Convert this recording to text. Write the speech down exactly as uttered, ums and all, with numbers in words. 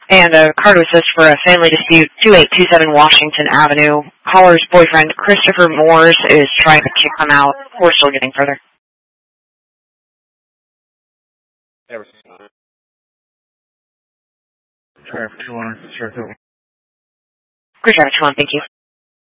And a car to assist for a family dispute, two eight two seven Washington Avenue. Caller's boyfriend, Christopher Moores, is trying to kick them out. We're still getting further. Traffic two one, start that one. Good traffic, come on, thank you.